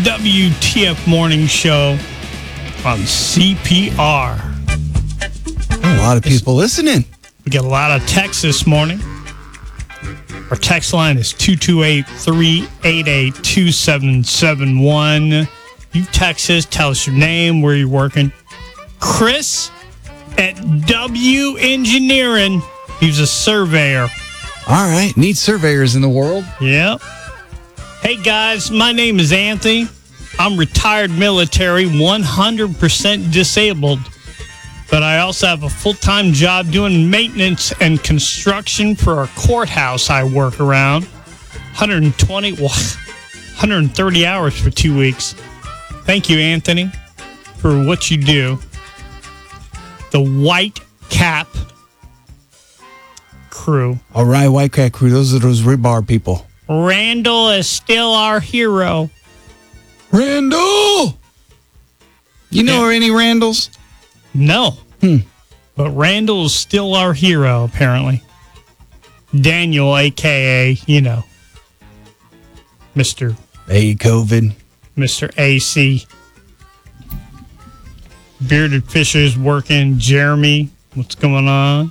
WTF Morning Show on CPR. A lot of people listening. We got a lot of texts this morning. Our text line is 228-388-2771. You text us, tell us your name, where you're working. Chris at W Engineering. He's a surveyor. All right. Need surveyors in the world. Yep. Hey, guys, my name is Anthony. I'm retired military, 100% disabled. But I also have a full-time job doing maintenance and construction for a courthouse I work around. 130 hours for 2 weeks. Thank you, Anthony, for what you do. The White Cap crew. All right, White Cat crew. Those are those rebar people. Randall is still our hero. Randall! You know any Randalls? No. But Randall is still our hero, apparently. Daniel, a.k.a., Mr. COVID. Mr. AC. Bearded Fisher's working. Jeremy, what's going on?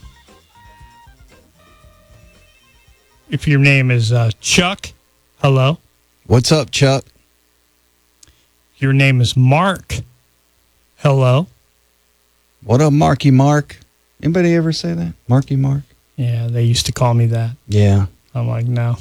If your name is Chuck, hello. What's up, Chuck? Your name is Mark, hello. What up, Marky Mark? Anybody ever say that? Marky Mark? Yeah, they used to call me that. Yeah. I'm like, no.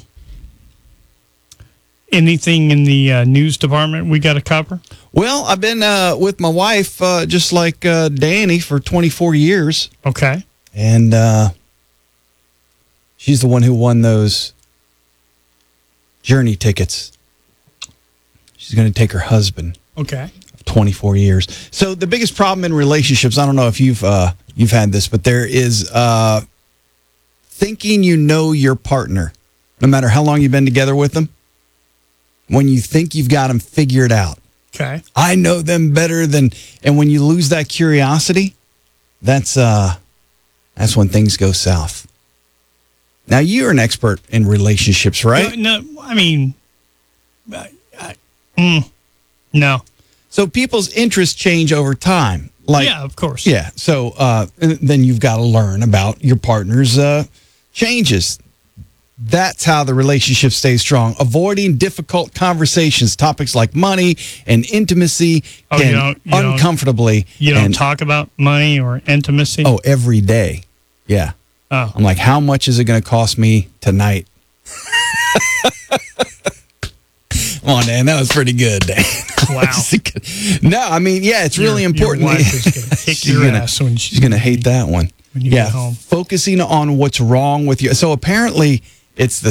Anything in the news department we got to cover? Well, I've been with my wife, just like Danny, for 24 years. Okay. And she's the one who won those Journey tickets. She's going to take her husband. Okay. 24 years. So the biggest problem in relationships, I don't know if you've had this, but there is thinking you know your partner, no matter how long you've been together with them. When you think you've got them figured out. Okay. I know them better than, and when you lose that curiosity, that's when things go south. Now, you're an expert in relationships, right? No, I mean, no. So people's interests change over time. Like, yeah, of course. Yeah. So then you've got to learn about your partner's changes. That's how the relationship stays strong. Avoiding difficult conversations, topics like money and intimacy can uncomfortably. You don't talk about money or intimacy? Oh, every day. Yeah. Oh. I'm like, how much is it going to cost me tonight? Come on, Dan. That was pretty good, Dan. Wow. No, I mean, yeah, it's really important. Your wife is going to kick your ass when she's going to hate that one. When you get home. Focusing on what's wrong with you. So apparently, it's the